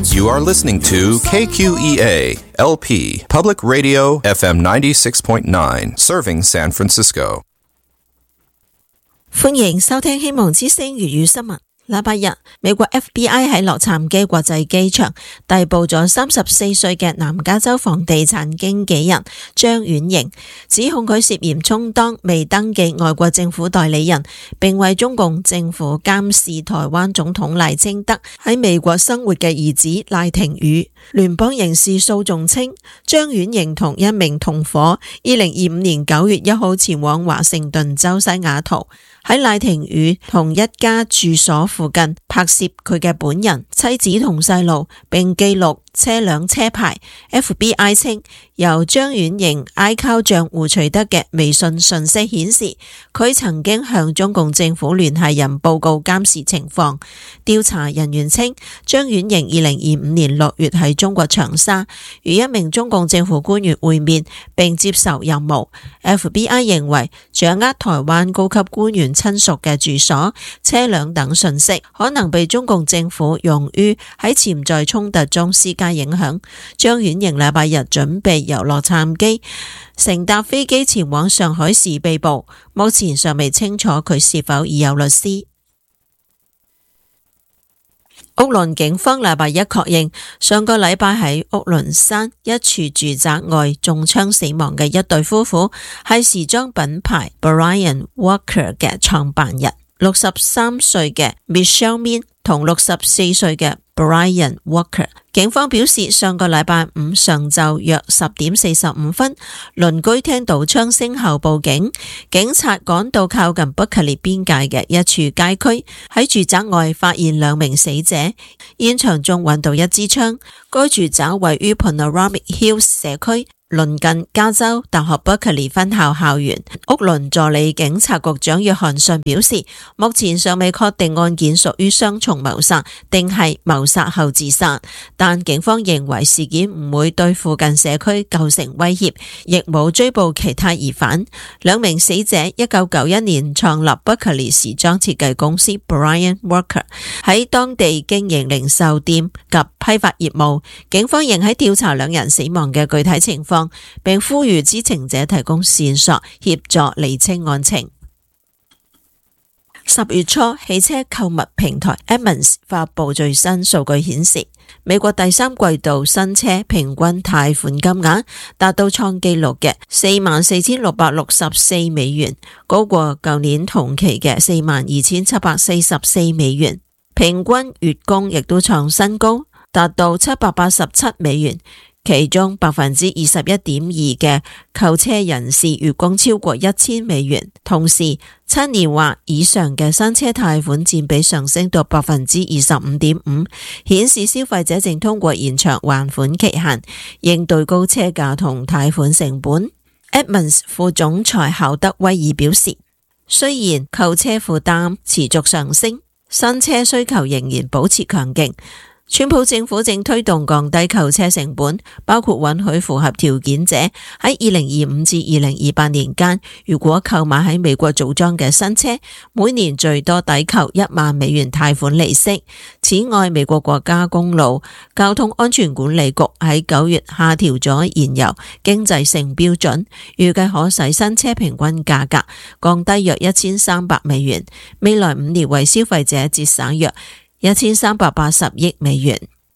You are listening to KQEA LP Public Radio FM 96.9, serving San Francisco. 歡迎收聽希望之聲粵語新聞。禮拜日，美國 FBI 喺洛杉磯國際機場逮捕咗34歲嘅南加州房地產經紀人張婉瑩，指控佢涉嫌充當未登記外國政府代理人，並為中共政府監視台灣總統賴清德喺美國生活嘅兒子賴廷宇。聯邦刑事訴訟稱，張婉瑩同一名同夥2025年9月1號前往華盛頓州西雅圖，喺賴廷宇同一家住所附近拍攝佢嘅本人、妻子同細路，並記錄車輛車牌。FBI 稱，由張婉瑩 iCloud 賬戶取得嘅微信訊息顯示，佢曾經向中共政府聯繫人報告監視情況。調查人員稱，張婉瑩2025年6月喺中國長沙與一名中共政府官員會面並接受任務。FBI 認為，掌握台灣高級官員親屬嘅住所、車輛等訊息，可能被中共政府用於喺潛在衝突中施加影響。張婉瑩禮拜日準備由洛杉磯乘搭飛機前往上海市被捕，目前尚未清楚佢是否已有律師。屋崙警方禮拜一確認，上個禮拜喺屋崙山一處住宅外中槍死亡嘅一對夫婦係時裝品牌 Brian Walker 嘅創辦人，63歲嘅 Michelle Min 同64歲嘅 Brian Walker。警方表示，上個禮拜五上晝約10點45分，鄰居聽到槍聲後報警，警察趕到靠近伯克利邊界嘅一處街區，喺住宅外發現2名死者，現場中揾到一支槍。該住宅位於 Panoramic Hills 社區，鄰近加州大學伯克利分校校園。屋崙助理警察局長約翰遜表示，目前尚未確定案件屬於雙重謀殺定係謀殺後自殺，但警方認為事件唔會對附近社區構成威脅，亦冇追捕其他疑犯。2名死者1991年創立伯克利時裝設計公司 Brian Walker， 喺當地經營零售店及批發業務。警方仍喺調查2人死亡嘅具體情況，並呼籲知情者提供線索協助釐清案情。10月初，汽車購物平台 Edmunds 發佈最新數據顯示，美國第三季度新車平均貸款金額達到創紀錄嘅44,664美元，高過舊年同期嘅42,744美元。平均月供亦都創新高，達到787美元。其中21.2% 嘅購車人士月供超過1000美元，同時7年或以上嘅新車貸款佔比上升到 25.5%， 顯示消費者正通過延長還款期限，應對高車價同貸款成本。Edmunds 副總裁考德威爾表示，雖然購車負擔持續上升，新車需求仍然保持強勁。川普政府正推動降低購車成本，包括允許符合條件者喺2025至2028年間，如果購買喺美國組裝嘅新車，每年最多抵扣1萬美元貸款利息。此外，美國國家公路交通安全管理局喺9月下調咗燃油經濟性標準，預計可使新車平均價格降低約1300美元，未來5年為消費者節省約1380億美元。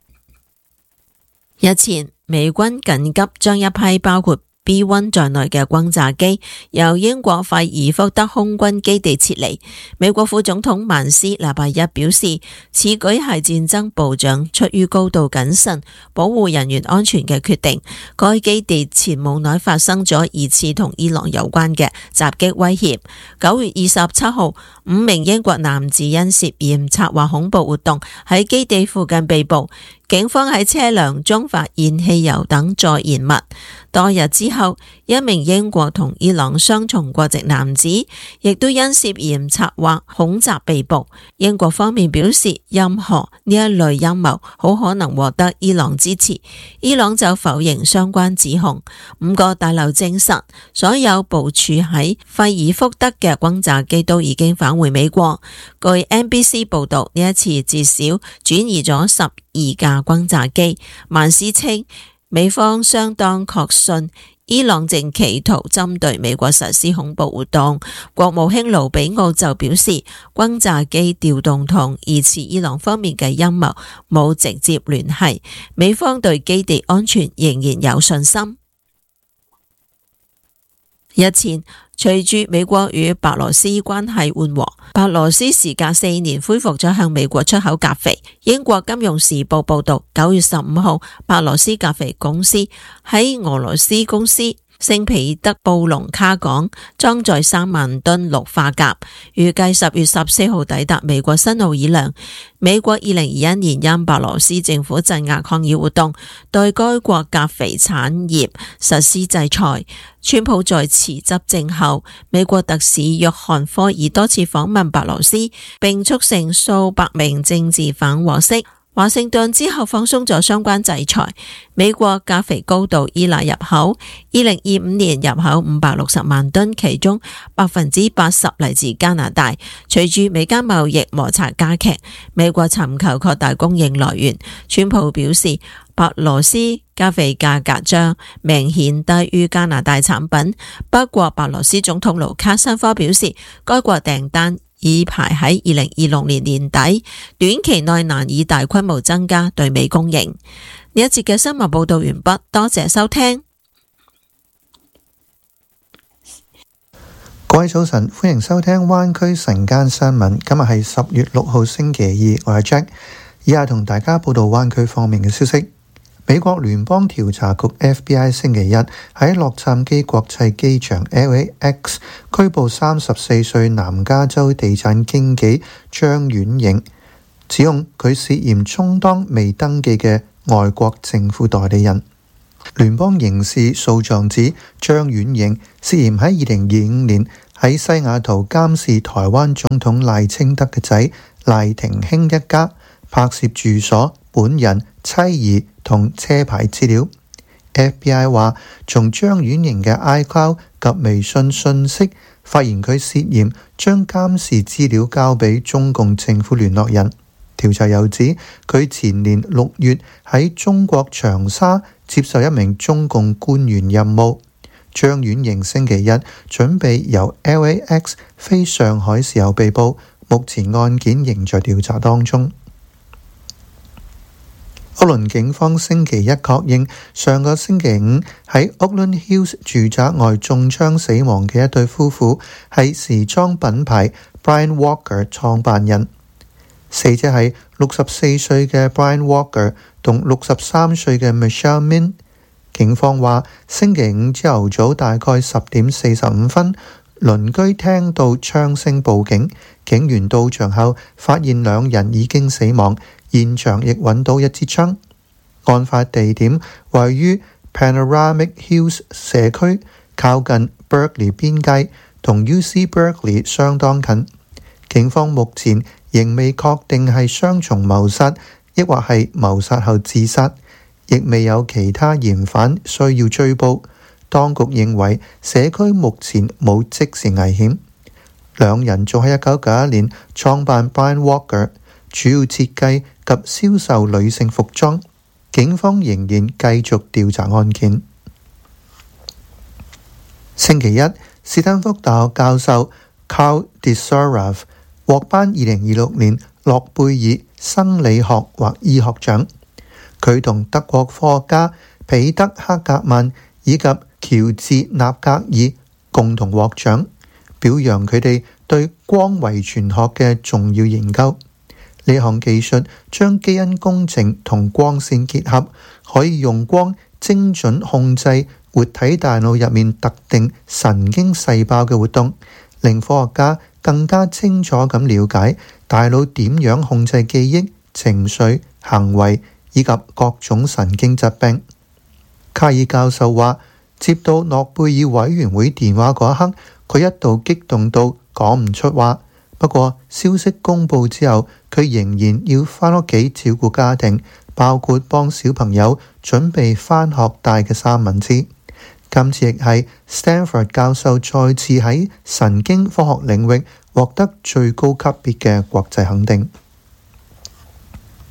日前，美軍緊急將一批包括B-1 在內嘅轟炸機由英國費爾福德空軍基地撤離。美國副總統曼斯禮拜一表示，此舉係戰爭部長出於高度謹慎保護人員安全嘅決定。該基地前冇耐發生咗疑似同伊朗有關嘅襲擊威脅。9月27號，5名英國男子因涉嫌策劃恐怖活動喺基地附近被捕。警方喺車輛中發現汽油等助燃物。多日之後，一名英國同伊朗雙重國籍男子亦都因涉嫌策劃恐襲被捕。英國方面表示，任何呢一類陰謀好可能獲得伊朗支持，伊朗就否認相關指控。5個大樓證實，所有部署喺費爾福德嘅轟炸機都已經返回美國。據 NBC 報道，呢一次至少轉移咗12架架轟炸機。曼斯稱美方相當確信伊朗正企圖針對美國實施恐怖活動。國務卿盧比奧就表示，轟炸機調動同疑似伊朗方面嘅陰謀冇直接聯繫，美方對基地安全仍然有信心。日前，隨住美國與白羅斯關係緩和，白羅斯時隔4年恢復咗向美國出口鉀肥。英國金融時報報道，9月15號，白羅斯鉀肥公司喺俄羅斯公司聖彼得布隆卡港裝載3萬噸氯化鉀，預計10月14號抵達美國新奧爾良。美國2021年因白羅斯政府鎮壓抗議活動，對該國鉀肥產業實施制裁。川普在辭執政後，美國特使約翰科爾多次訪問白羅斯，並促成數百名政治犯獲釋。華盛頓之後放鬆咗相關制裁。美國鉀肥高度依賴入口，2025年入口560萬噸，其中80%嚟自加拿大。隨住美加貿易摩擦加劇，美國尋求擴大供應來源。川普表示，白羅斯鉀肥價格將明顯低於加拿大產品。不過，白羅斯總統盧卡申科表示，該國訂單已排喺2026年年底，短期內難以大規模增加對美供應。呢一節嘅新聞報道完畢，多謝收聽。 各位早晨，歡迎收聽灣區晨間新聞。今日係10月6號星期二，我係 Jack， 以下同大家報道灣區方面嘅消息。美國聯邦調查局 FBI 星期一喺洛杉磯國際機場 LAX 拘捕34歲南加州地產經紀張婉瑩，指控佢涉嫌充當未登記嘅外國政府代理人。聯邦刑事訴狀指張婉瑩涉嫌喺2025年喺西雅圖監視台灣總統賴清德嘅仔賴廷興一家，拍攝住所、本人、妻兒同車牌資料。 FBI 話從張婉瑩嘅 iCloud 及微信訊息發現佢涉嫌將監視資料交俾中共政府聯絡人。調查又指佢前年6月喺中國長沙接受一名中共官員任務。張婉瑩星期一準備由 LAX 飛上海時候被捕，目前案件仍在調查當中。屋崙警方星期一確認，上個星期五喺 Oakland Hills 住宅外中槍死亡嘅一對夫婦係時裝品牌 Brian Walker 創辦人。死者係64歲嘅 Brian Walker 同63歲嘅 Michelle Min。警方話，星期五朝頭早大概10點45分，鄰居聽到槍聲報警，警員到場後發現兩人已經死亡，現場亦揾到一支槍。案發地點位於 Panoramic Hills 社區，靠近 Berkeley 邊界，同 UC Berkeley 相當近。警方目前仍未確定係雙重謀殺，抑或係謀殺後自殺，亦未有其他嫌犯需要追捕。當局認為社區目前冇即時危險。兩人早喺1991年創辦 Brian Walker， 主要設計及銷售女性服裝。警方仍然繼續調查案件。星期一，斯坦福大學教授 Karl Desorav 獲頒2026年諾貝爾生理學或醫學獎。佢同德國科學家彼得克格曼以及喬治納格爾共同獲獎，表揚佢哋對光遺傳學嘅重要研究。呢項技術將基因工程同光線結合，可以用光精準控制活體大腦入面特定神經細胞嘅活動，令科學家更加清楚咁了解大腦點樣控制記憶、情緒、行為以及各種神經疾病。卡爾教授話，接到諾貝爾委員會電話嗰一刻，佢一度激動到講唔出話。不過消息公佈之後，佢仍然要返屋企照顧家庭，包括幫小朋友準備返學帶嘅三文治。今次亦係 Stanford 教授再次喺神經科學領域獲得最高級別嘅國際肯定。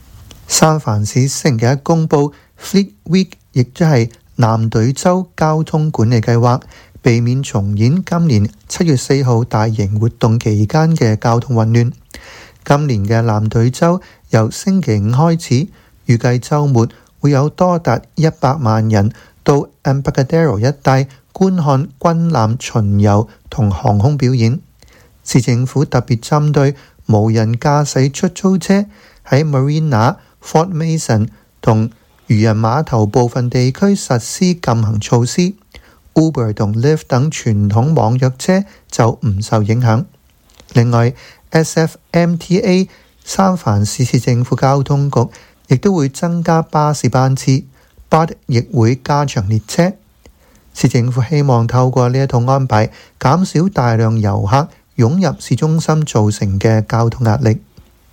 三藩市星期一公佈 Fleet Week， 亦即係藍隊週交通管理計劃，避免重演今年7月4號大型活動期間嘅交通混亂。今年嘅藍隊週由星期五開始，預計週末會有多達100萬人到 Embarcadero 一帶觀看軍艦巡遊同航空表演。市政府特別針對無人駕駛出租車喺 Marina、Fort Mason 同漁人碼頭部分地區實施禁行措施。Uber 同 Lyft 等傳統網約車就唔受影響。另外 SFMTA 三藩市市政府交通局亦都會增加巴士班次， BART 亦會加長列車。市政府希望透過呢一套安排，減少大量遊客湧入市中心造成嘅交通壓力。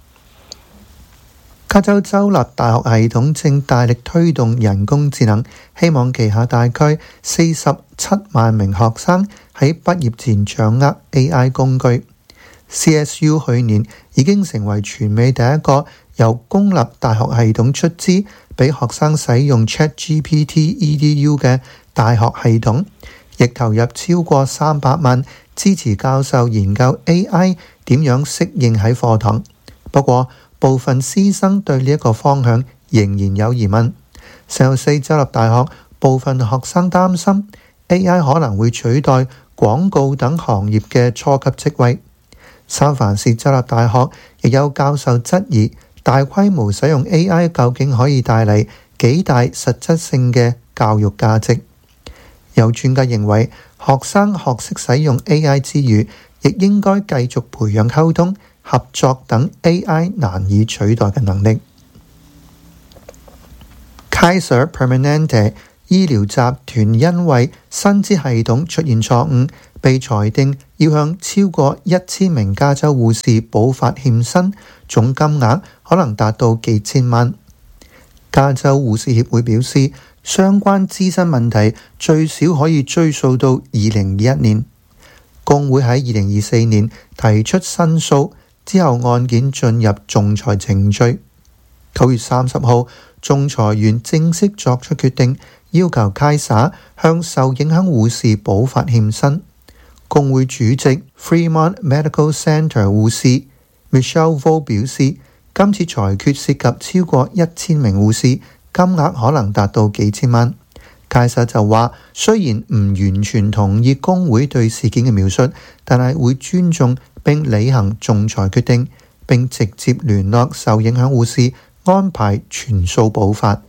加州州立大學系統正大力推動人工智能，希望旗下大概47萬名學生喺畢業前掌握 AI 工具。CSU 去年已經成為全美第一個由公立大學系統出資俾學生使用 ChatGPT EDU 嘅大學系統，亦投入超過300萬支持教授研究 AI 點樣適應喺課堂。不過部分師生對呢一個方向仍然有疑問。聖荷西州立大學部分學生擔心 AI 可能會取代廣告等行業嘅初級職位。三藩市州立大學亦有教授質疑大規模使用 AI 究竟可以帶嚟幾大實質性嘅教育價值。有專家認為，學生學識使用 AI 之餘，亦應該繼續培養溝通、合作等 AI 難以取代嘅能力。Kaiser Permanente 醫療集團因為薪資系統出現錯誤，被裁定要向超過1000名加州護士補發欠薪，總金額可能達到幾千萬。加州護士協會表示，相關資薪問題最少可以追溯到2021年。工會喺2024年提出申訴，之後案件進入仲裁程序。9月30號，仲裁員正式作出決定，要求 Kaiser 向受影響護士補發欠薪。工會主席 Fremont Medical Center 護士 Michelle Vo 表示，今次裁決涉及超過1000名護士，金額可能達到幾千萬。Kaiser就話，雖然唔完全同意工會對事件嘅描述，但係會尊重並履行仲裁決定，並直接聯絡受影響護士，安排全數補發。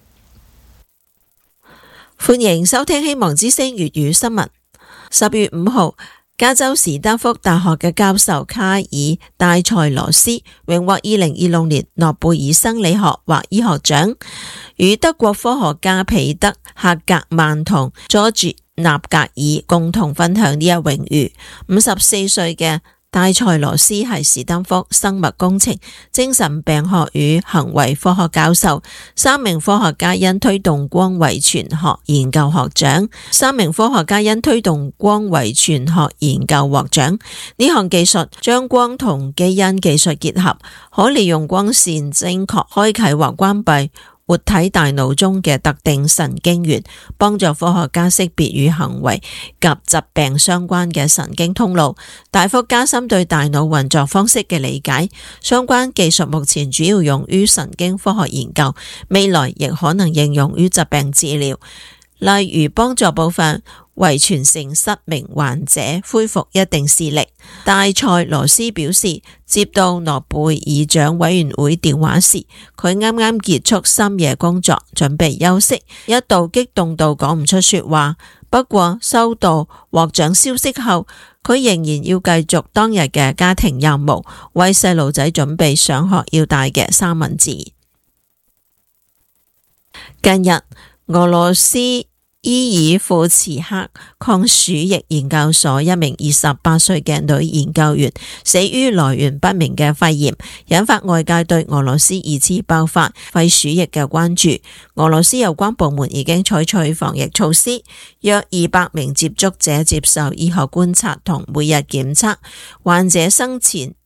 歡迎收聽希望之聲粵語新聞。10月5號，加州史丹福大學嘅教授卡爾戴塞羅斯榮獲2026年諾貝爾生理學或醫學獎，與德國科學家彼得赫格曼同佐治納格爾共同分享呢一榮譽。54歲嘅戴塞羅斯係史丹福生物工程、精神病學與行為科學教授，3名科學家因推動光遺傳學研究獲獎。3名科學家因推動光遺傳學研究獲獎。呢項技術將光同基因技術結合，可利用光線精確開啟或關閉活體大腦中嘅特定神經元，幫助科學家識別與行為及疾病相關嘅神經通路，大幅加深對大腦運作方式嘅理解。相關技術目前主要用於神經科學研究，未來亦可能應用於疾病治療，例如幫助部分遺傳性失明患者恢復一定視力。戴塞羅斯表示，接到諾貝爾獎委員會電話時，佢啱啱結束深夜工作，準備休息，一度激動到講唔出說話。不過收到獲獎消息後，佢仍然要繼續當日嘅家庭任務，為細路仔準備上學要帶嘅三文治。近日，俄羅斯伊爾庫茨克抗鼠疫研究所一名28歲嘅女研究員死於來源不明嘅肺炎，引發外界對俄羅斯二次爆發肺鼠疫嘅關注。俄羅斯有關部門已經採取防疫措施，約200名接觸者接受醫學觀察同每日檢測。患者生前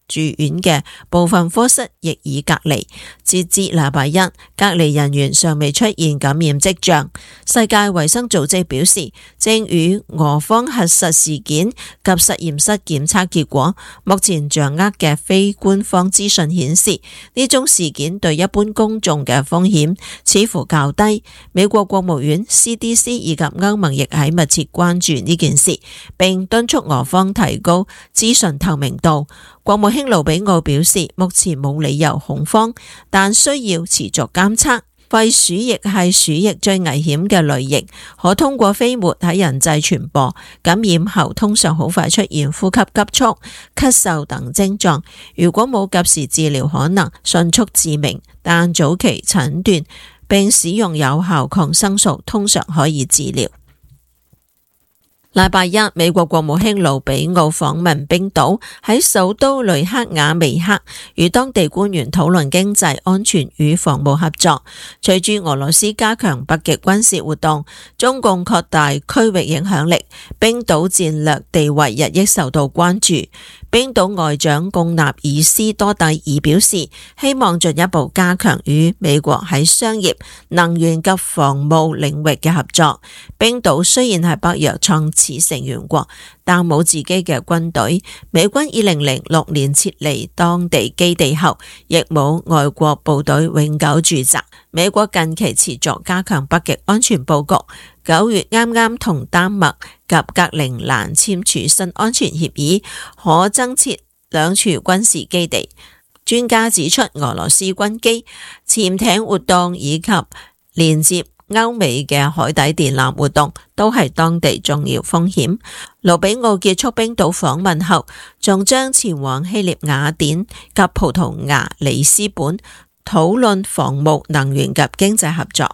住院嘅部分科室亦已隔離。截至禮拜一，隔離人員尚未出現感染跡象。世界衛生組織表示，正與俄方核實事件及實驗室檢測結果。目前掌握嘅非官方資訊顯示，呢宗事件對一般公眾嘅風險似乎較低。美國國務院 CDC 以及歐盟亦喺密切關注呢件事，並敦促俄方提高資訊透明度。國務卿盧比奧表示，目前冇理由恐慌，但需要持續監測。肺鼠疫係鼠疫最危險嘅類型，可通過飛沫喺人際傳播。感染後通常好快出現呼吸急促、咳嗽等症狀。如果冇及時治療，可能迅速致命，但早期診斷並使用有效抗生素通常可以治療。禮拜一，美國國務卿盧比奧訪問冰島，喺首都雷克雅未克與當地官員討論經濟、安全與防務合作。隨住俄羅斯加強北極軍事活動，中共擴大區域影響力，冰島戰略地位日益受到關注。冰島外長貢納爾斯多蒂爾表示，希望進一步加強與美國喺商業、能源及防務領域嘅合作。冰島雖然係北約創始成員國，但冇自己嘅軍隊。美軍2006年撤離當地基地後，亦冇外國部隊永久駐紮。美國近期持續加強北極安全佈局。9月啱啱同丹麥及格陵蘭簽署新安全協議，可增設2處軍事基地。專家指出，俄羅斯軍機、潛艇活動以及連接歐美嘅海底電纜活動都係當地重要風險。盧比奧結束冰島訪問後，仲將前往希臘雅典及葡萄牙里斯本，討論防務、能源及經濟合作。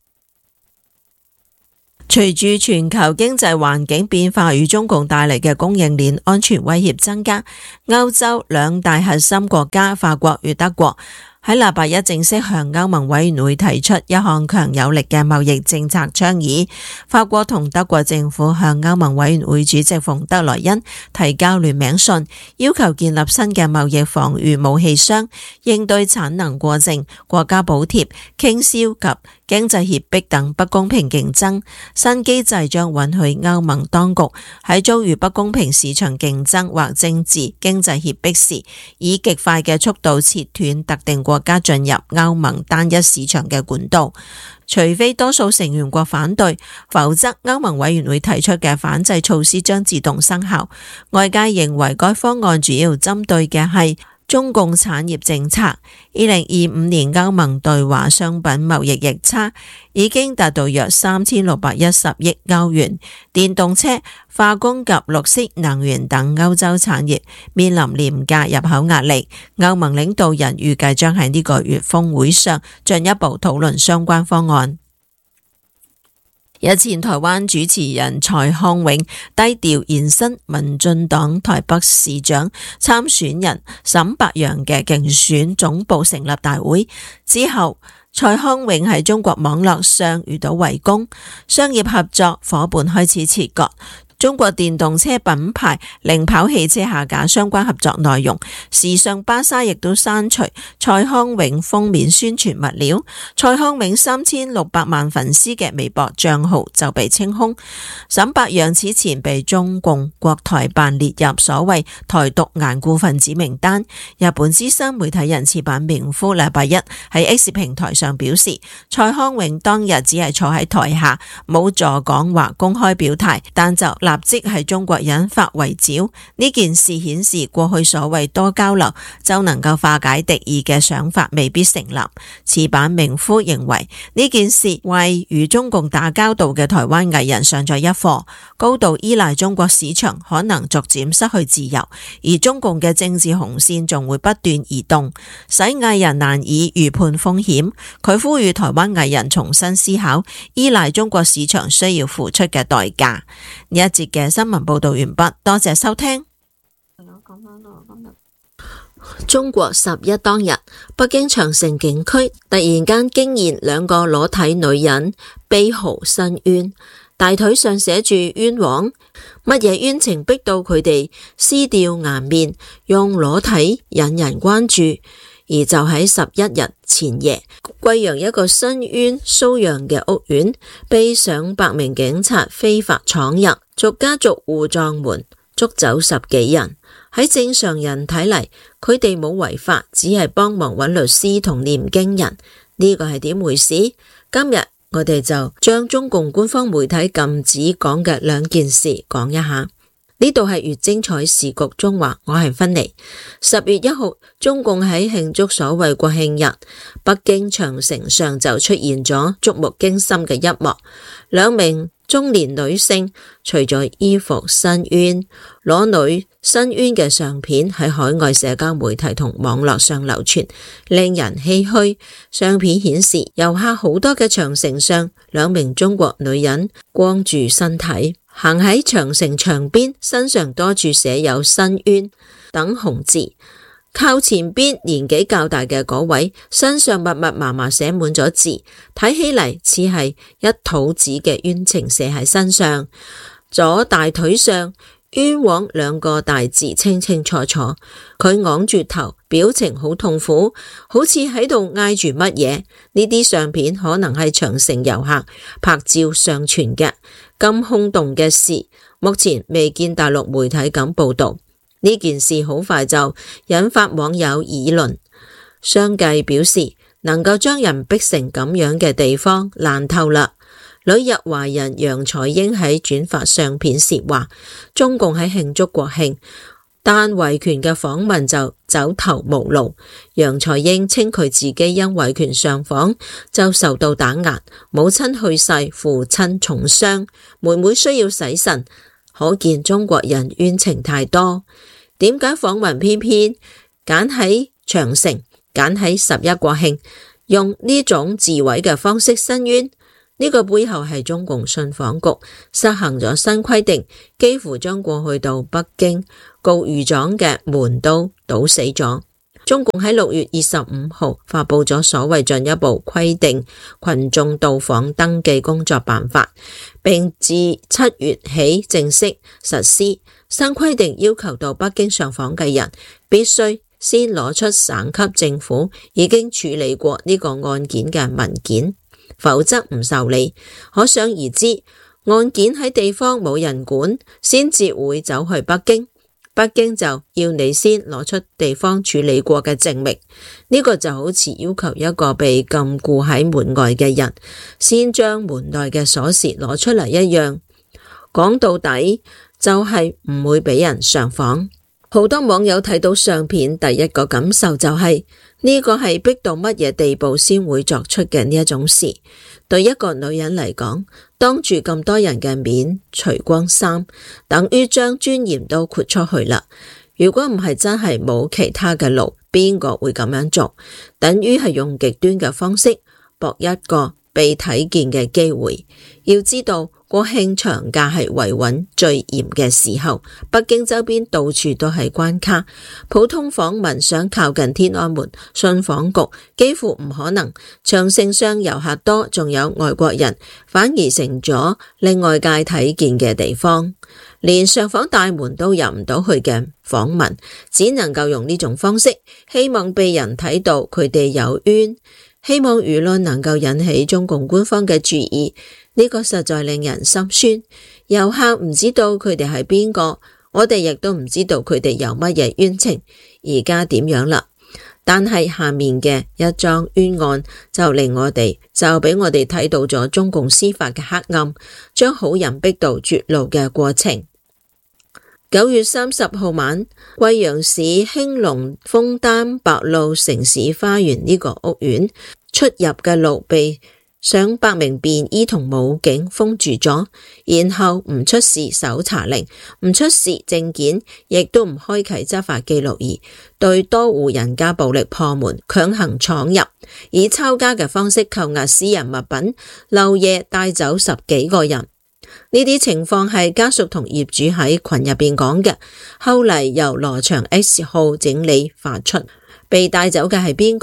隨住全球經濟環境變化與中共帶嚟嘅供應鏈安全威脅增加，歐洲2大核心國家法國與德國喺禮拜一正式向歐盟委員會提出一項強有力嘅貿易政策倡議。法國同德國政府向歐盟委員會主席馮德萊恩提交聯名信，要求建立新嘅貿易防禦武器箱，應對產能過剩、國家補貼、傾銷及經濟脅迫等不公平競爭。新機制將允許歐盟當局喺遭遇不公平市場競爭或政治經濟脅迫時，以極快嘅速度切斷特定國家進入歐盟單一市場嘅管道，除非多數成員國反對，否則歐盟委員會提出嘅反制措施將自動生效。外界認為該方案主要針對嘅係中共產業政策。2025年歐盟對華商品貿易逆差已經達到約3610億歐元。電動車、化工及綠色能源等歐洲產業面臨廉價入口壓力。歐盟領導人預計將喺呢個月峰會上進一步討論相關方案。日前台灣主持人蔡康永低調現身民進黨台北市長參選人沈伯洋嘅競選總部成立大會之後，蔡康永喺中國網絡上遇到圍攻，商業合作夥伴開始切割。中國電動車品牌零跑汽車下架相關合作內容，時尚芭莎亦都刪除蔡康永封面宣傳物料。蔡康永3600萬粉絲嘅微博賬號就被清空。沈伯洋此前被中共國台辦列入所謂台獨頑固分子名單。日本資深媒體人矢板明夫禮拜一喺 X 平台上表示，蔡康永當日只係坐喺台下，冇助講或公開表態，但就立即係中國引發圍剿。呢件事顯示過去所謂多交流就能夠化解敵意嘅想法未必成立。矢板明夫認為呢件事為與中共打交道嘅台灣藝人上咗一課，高度依賴中國市場可能逐漸失去自由，而中共嘅政治紅線仲會不斷移動，使藝人難以預判風險。佢呼籲台灣藝人重新思考依賴中國市場需要付出嘅代價。呢一節嘅新聞報道完畢，多謝收聽。中國11當日，北京長城景區突然間驚現2個裸體女人，悲號申冤。 大腿上寫住冤枉，乜嘢冤情逼到佢哋撕掉顏面，用裸體引人關注。而就喺11日前夜，貴陽一個申冤蘇陽嘅屋苑被上百名警察非法闖入，逐家逐戶撞門，捉走10幾人。喺正常人睇嚟，佢哋冇違法，只係幫忙揾律師同念經人。呢個係點回事？今日我哋就將中共官方媒體禁止講嘅2件事講一下。呢度係越精彩時局中華，我係芬妮。10月1號，中共喺慶祝所謂國慶日，北京長城上就出現咗觸目驚心嘅一幕。2名中年女性除咗衣服申冤，裸女申冤嘅相片喺海外社交媒體同網絡上流傳，令人唏噓。相片顯示遊客好多嘅長城上，2名中國女人光住身體行喺長城牆邊，身上多處寫有申冤等紅字。靠前邊年紀較大嘅嗰位身上密密麻麻寫滿咗字，睇起嚟似係一肚子嘅冤情寫喺身上。左大腿上冤枉2個大字清清楚楚，佢昂住頭，表情好痛苦，好似喺度嗌住乜嘢。呢啲相片可能係長城遊客拍照上傳嘅。咁轟動嘅事，目前未見大陸媒體咁報道。呢件事好快就引發網友議論。相繼表示，能夠將人逼成咁樣嘅地方爛透啦。旅日華人楊彩英喺轉發相片時話，中共喺慶祝國慶，但維權嘅訪問就走投無路。楊彩英稱佢自己因維權上訪就受到打壓，母親去世，父親重傷，妹妹需要洗腎，可見中國人冤情太多。點解訪問偏偏揀喺長城，揀喺11國慶，用呢種自毀嘅方式申冤？呢個背後係中共信訪局實行咗新規定，幾乎將過去到北京告御狀嘅門都堵死咗。中共喺6月25號發佈咗所謂進一步規定群眾到訪登記工作辦法，並自7月起正式實施。新規定要求到北京上訪嘅人必須先攞出省級政府已經處理過呢個案件嘅文件，否則唔受理。可想而知，案件喺地方冇人管，先至會走去北京。北京就要你先攞出地方處理過嘅證明。呢個就好似要求一個被禁錮喺門外嘅人先將門內嘅鎖匙攞出嚟一樣。講到底就係唔會俾人上訪。好多網友睇到相片，第一個感受就係呢個係逼到乜嘢地步先會作出嘅呢一種事。對一個女人嚟講，當住咁多人嘅面除光衫，等於將尊嚴都豁出去啦。如果唔係真係冇其他嘅路，邊個會咁樣做？等於係用極端嘅方式搏一個被睇見嘅機會。要知道國慶長假係維穩最嚴嘅時候，北京周邊到處都係關卡，普通訪民想靠近天安門、信訪局幾乎唔可能。長城上遊客多，仲有外國人，反而成咗令外界睇見嘅地方。連上訪大門都入唔到去嘅訪民，只能夠用呢種方式，希望被人睇到佢哋有冤，希望輿論能夠引起中共官方嘅注意。呢個實在令人心酸。遊客唔知道佢哋係邊個，我哋亦都唔知道佢哋有乜嘢冤情，而家點樣啦？但係下面嘅一樁冤案就俾我哋睇到咗中共司法嘅黑暗，將好人逼到絕路嘅過程。9月30號晚，貴陽市興隆楓丹白路城市花園呢個屋苑出入嘅路被上百名便衣同武警封住咗，然後唔出示搜查令，唔出示證件，亦都唔開啟執法記錄儀，對多戶人家暴力破門，強行闖入，以抄家嘅方式扣押私人物品，漏夜帶走10幾個人。呢啲情況係家屬同業主喺群入邊講嘅，後嚟由羅翔 X 號整理發出。被帶走嘅係邊個？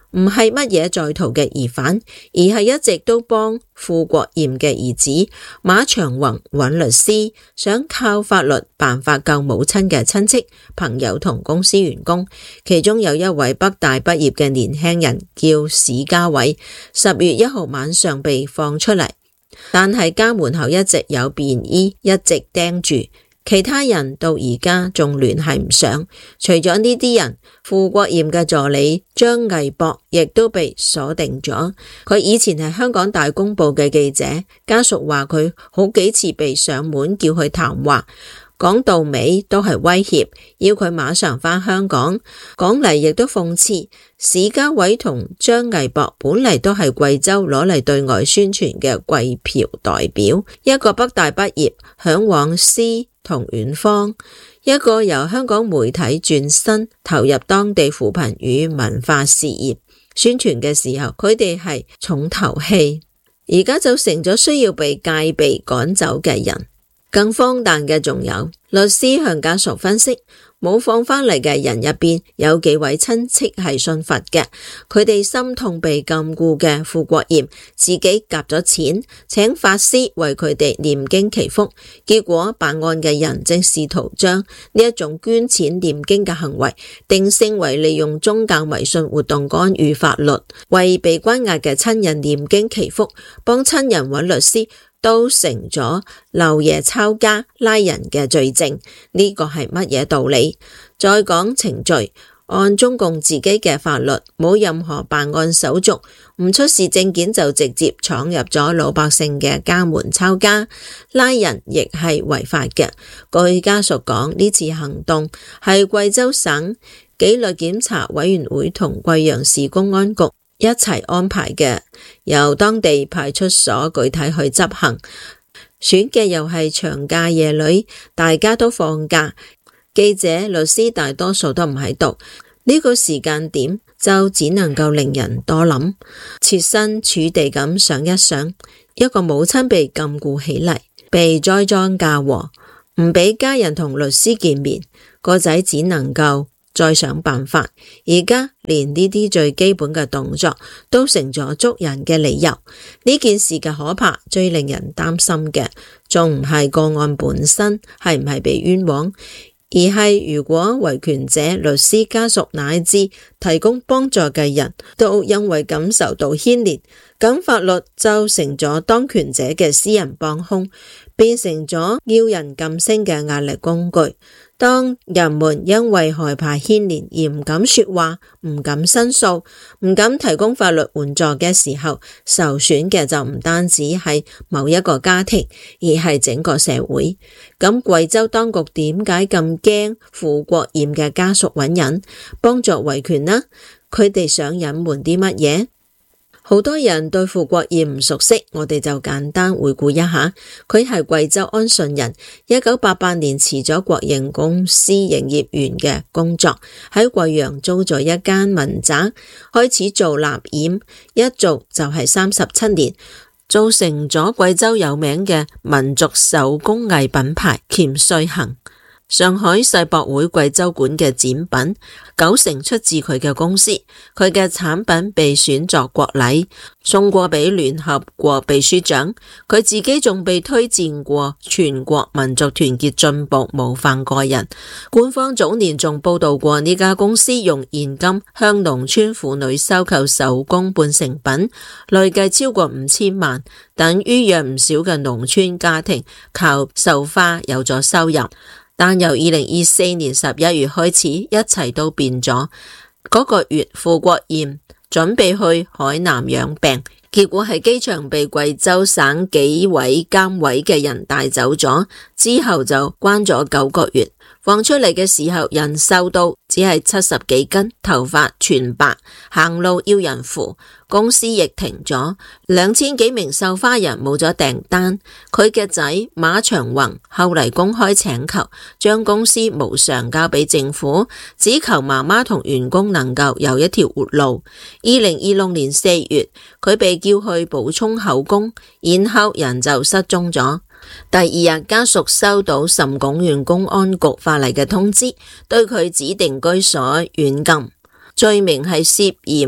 唔係乜嘢在逃嘅疑犯，而係一直都幫傅國賢嘅兒子馬長宏揾律師，想靠法律辦法救母親嘅親戚、朋友同公司員工。其中有一位北大畢業嘅年輕人叫史家偉，10月1號晚上被放出嚟，但係家門口一直有便衣一直盯住。其他人到而家仲聯繫唔上，除咗呢啲人，傅國賢嘅助理張毅博亦都被鎖定咗。佢以前係香港大公報嘅記者，家屬話佢好幾次被上門叫去談話，講到尾都係威脅，要佢馬上返香港。講嚟亦都諷刺，史家偉同張毅博本嚟都係貴州攞嚟對外宣傳嘅貴嫖代表，一個北大畢業，嚮往詩同遠方，一個由香港媒體轉身投入當地扶貧與文化事業宣傳嘅時候，佢哋係重頭戲，而家就成咗需要被戒備趕走嘅人。更荒誕嘅仲有，律師向家屬分析，冇放返嚟嘅人入邊有幾位親戚係信佛嘅，佢哋心痛被禁錮嘅傅國賢自己夾咗錢請法師為佢哋念經祈福，結果辦案嘅人正試圖將呢一種捐錢念經嘅行為定性為利用宗教迷信活動干預法律，為被關押嘅親人念經祈福，幫親人揾律師，都成咗漏夜抄家拉人嘅罪證，呢個係乜嘢道理？再講程序，按中共自己嘅法律，冇任何辦案手續，唔出示證件就直接闖入咗老百姓嘅家門抄家，拉人亦係違法嘅。據家屬講，呢次行動係貴州省紀律檢查委員會同貴陽市公安局一齊安排嘅，由當地派出所具體去執行，選嘅又係長假夜裏，大家都放假，記者、律師大多數都唔喺度，呢個時間點就只能夠令人多諗，設身處地咁想一想，一個母親被禁錮起嚟，被栽贓嫁禍，唔俾家人同律師見面，個仔只能夠再想辦法，而家連呢啲最基本嘅動作都成咗捉人嘅理由。呢件事嘅可怕，最令人擔心嘅仲唔係個案本身係唔係被冤枉，而係如果維權者、律師、家屬乃至提供幫助嘅人都因為感受到牽連，咁法律就成咗當權者嘅私人幫兇，變成咗要人噤聲嘅壓力工具。當人們因為害怕牽連而唔敢說話、唔敢申訴、唔敢提供法律援助嘅時候，受損嘅就唔單止係某一個家庭，而係整個社會。咁貴州當局點解咁驚傅國賢嘅家屬揾人幫助維權呢？佢哋想隱瞞啲乜嘢？好多人對傅國賢唔熟悉，我哋就簡單回顧一下。佢係貴州安順人，1988年辭咗國營公司營業員嘅工作，喺貴陽租咗一間民宅，開始做蠟染，一做就係37年，造成咗貴州有名嘅民族手工藝品牌黔穗行。上海世博會貴州館嘅展品90%出自佢嘅公司，佢嘅產品被選作國禮，送過俾聯合國秘書長，佢自己仲被推薦過全國民族團結進步模範個人。官方早年仲報道過呢家公司用現金向農村婦女收購手工半成品，累計超過5000萬，等於讓唔少嘅農村家庭靠繡花有咗收入。但由2024年11月開始，一切都變咗。嗰個月，傅國賢準備去海南養病，結果喺機場被貴州省紀委監委嘅人帶走咗，之後就關咗9個月。放出嚟嘅時候，人瘦到只係70幾斤，頭髮全白，行路要人扶，公司亦停咗，2000幾名繡花人冇咗訂單。佢嘅仔馬長宏後嚟公開請求，將公司無償交俾政府，只求媽媽同員工能夠有一條活路。2026年4月，佢被叫去補充口供，然後人就失蹤咗。第二日，家屬收到岑鞏縣公安局發嚟嘅通知，對佢指定居所軟禁，罪名係涉嫌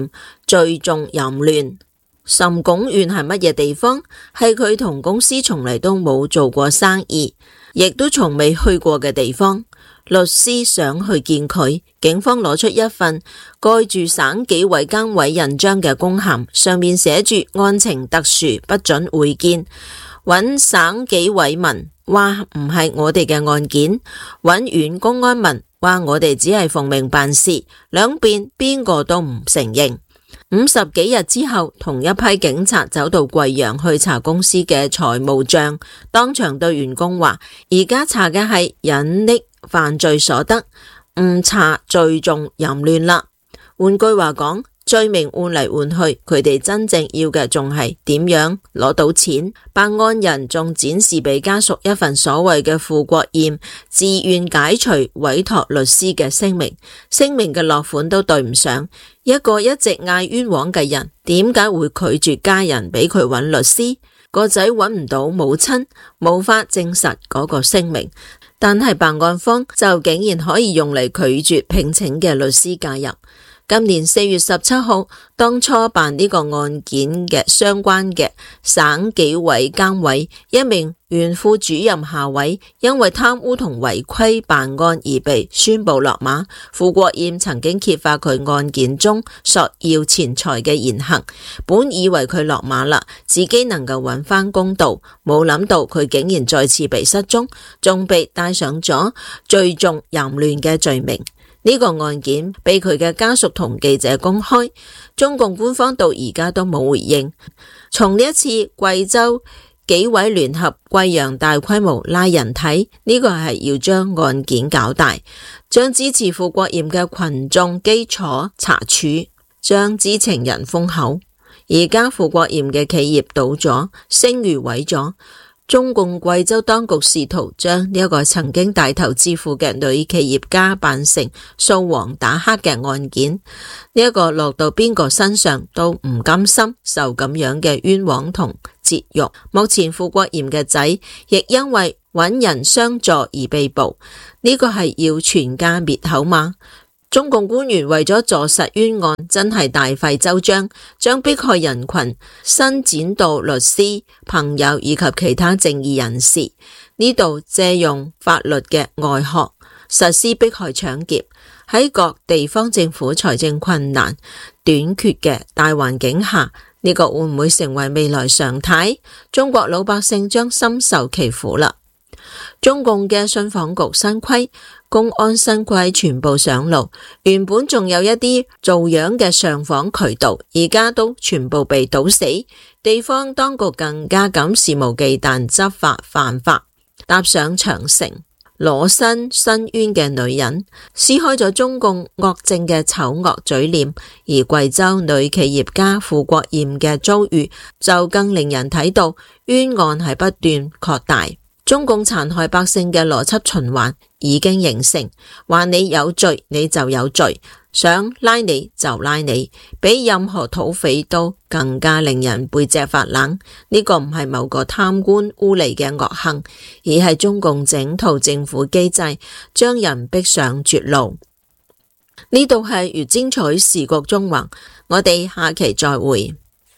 聚眾淫亂。岑鞏縣係乜嘢地方？係佢同公司從嚟都冇做過生意，亦都從未去過嘅地方。律師想去見佢，警方攞出一份蓋住省紀委監委印章嘅公函，上面寫住案情特殊，不准會見。揾省紀委問話唔係我哋嘅案件，揾縣公安問話我哋只係奉命辦事，兩邊邊個都唔承認。50幾日之後，同一批警察走到貴陽去查公司嘅財務賬，當場對員工話：而家查嘅係隱匿犯罪所得，唔查聚眾淫亂啦。換句話講，罪名換嚟換去，佢哋真正要嘅仲係點樣攞到錢。辦案人仲展示俾家屬一份所謂嘅傅國艷自願解除委託律師嘅聲明，聲明嘅落款都對唔上。一個一直嗌冤枉嘅人，點解會拒絕家人俾佢揾律師？個仔揾唔到母親，無法證實嗰個聲明，但係辦案方就竟然可以用嚟拒絕聘請嘅律師介入。今年4月17號，當初辦呢個案件嘅相關嘅省紀委監委一名原副主任下委，因為貪污同違規辦案而被宣布落馬。傅國艷曾經揭發佢案件中索要錢財嘅言行，本以為佢落馬啦，自己能夠揾翻公道，冇諗到佢竟然再次被失蹤，仲被帶上咗聚眾淫亂嘅罪名。呢個案件被佢嘅家屬同記者公開，中共官方到而家都冇回應。從呢一次貴州紀委聯合貴陽大規模拉人睇，呢個係要將案件搞大，將支持傅國艷嘅群眾基礎查處，將知情人封口。而家傅國艷嘅企業倒咗，聲譽毀咗。中共貴州當局試圖將呢一個曾經帶頭致富嘅女企業家辦成掃黃打黑嘅案件，呢一個落到邊個身上都唔甘心受咁樣嘅冤枉同折辱。目前傅國艷嘅仔亦因為揾人相助而被捕，呢個係要全家滅口嗎？中共官員為咗坐實冤案，真係大費周章，將迫害人群伸展到律師、朋友以及其他正義人士。呢度借用法律嘅外殼，實施迫害搶劫。喺各地方政府財政困難、短缺嘅大環境下，呢個會唔會成為未來常態？中國老百姓將深受其苦啦。中共嘅信訪局新規、公安新規全部上路，原本仲有一啲做樣嘅上訪渠道，而家都全部被堵死。地方當局更加咁肆無忌憚執法犯法，搭上長城裸身申冤嘅女人，撕開咗中共惡政嘅醜惡嘴臉。而貴州女企業家傅國艷嘅遭遇就更令人睇到冤案係不斷擴大。中共殘害百姓嘅邏輯循環已經形成，話你有罪你就有罪，想拉你就拉你，比任何土匪都更加令人背脊發冷。呢個唔係某個貪官污吏嘅惡行，而係中共整套政府機制將人逼上絕路。呢度係越精彩時局中橫，我哋下期再會。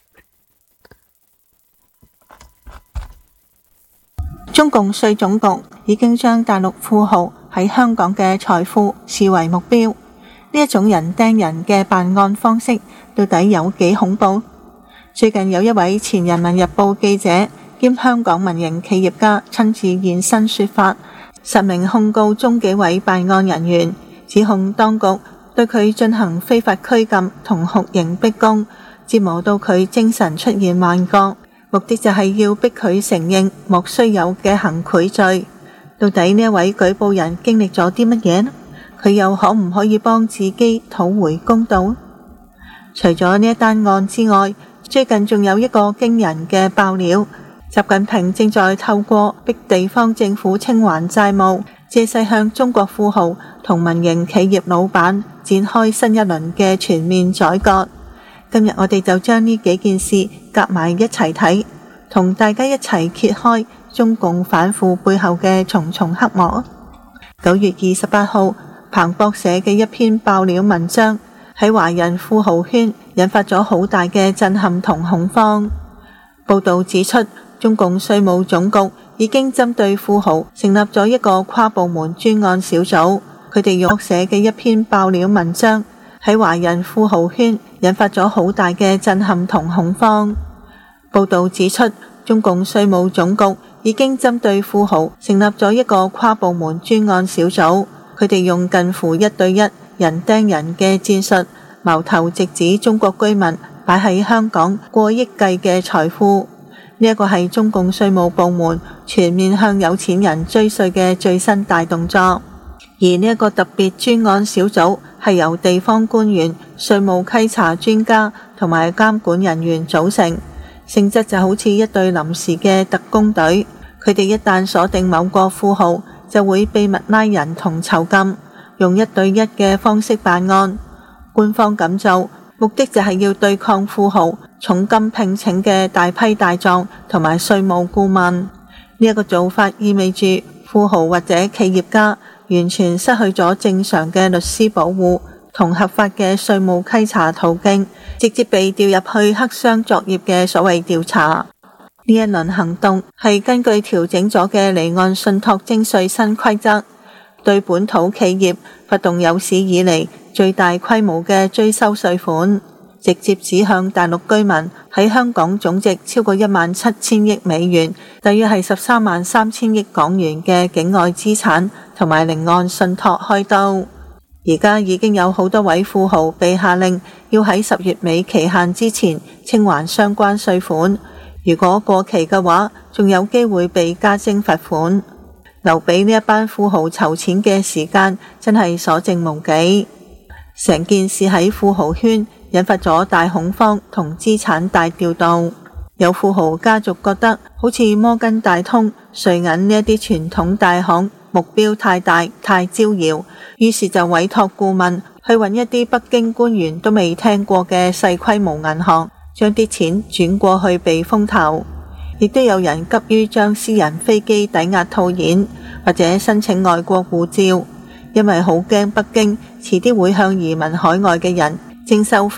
中共稅總局已經將大陸富豪喺香港嘅財富視為目標，呢一種人盯人嘅辦案方式到底有幾恐怖？最近有一位前人民日報記者兼香港民營企業家親自現身說法，實名控告中紀委辦案人員，指控當局對佢進行非法拘禁同酷刑逼供，折磨到佢精神出現幻覺。目的就係要逼佢承認莫須有嘅行賄罪。到底呢一位舉報人經歷咗啲乜嘢呢？佢又可唔可以幫自己討回公道？除咗呢一單案之外，最近仲有一個驚人嘅爆料，習近平正在透過逼地方政府清還債務，借勢向中國富豪同民營企業老闆展開新一輪嘅全面改革。今日我哋就將呢幾件事夾埋一齊睇，同大家一齊揭開中共反腐背後嘅重重黑幕。9月28號，彭博社嘅一篇爆料文章喺華人富豪圈引發咗好大嘅震撼同恐慌。報道指出，中共稅務總局已經針對富豪成立咗一個跨部門專案小組，佢哋用寫嘅一篇爆料文章喺華人富豪圈引發咗好大嘅震撼同恐慌。報道指出，中共稅務總局已經針對富豪成立咗一個跨部門專案小組，佢哋用近乎1對1人盯人嘅戰術，矛頭直指中國居民擺喺香港過億計嘅財富。呢一個係中共稅務部門全面向有錢人追稅嘅最新大動作。而呢一個特別專案小組係由地方官員、稅務稽查專家同埋監管人員組成，性質就好似一隊臨時嘅特工隊。佢哋一旦鎖定某個富豪，就會秘密拉人同囚禁，用1對1嘅方式辦案。官方咁做，目的就係要對抗富豪重金聘請嘅大批大狀同埋稅務顧問。呢一個做法意味住富豪或者企業家完全失去咗正常嘅律師保護同合法嘅稅務稽查途徑，直接被調入去黑箱作業嘅所謂調查。呢一輪行動係根據調整咗嘅離岸信託徵稅新規則，對本土企業發動有史以嚟最大規模嘅追收稅款，直接指向大陸居民喺香港總值超過17000億美元，大約係133000億港元嘅境外資產同埋離岸信託開刀。而家已經有好多位富豪被下令要喺10月尾期限之前清還相關稅款，如果過期嘅話，仲有機會被加徵罰款。留俾呢一班富豪籌錢嘅時間真係所剩無幾。成件事喺富豪圈引發咗大恐慌同資產大調動。有富豪家族覺得好似摩根大通、瑞銀呢一啲傳統大行目標太大太招搖，於是就委託顧問去揾一啲北京官員都未聽過嘅細規模銀行，將啲錢轉過去避風頭。亦都有人急於將私人飛機抵押套現，或者申請外國護照，因為好驚北京遲啲會向移民海外嘅人徵收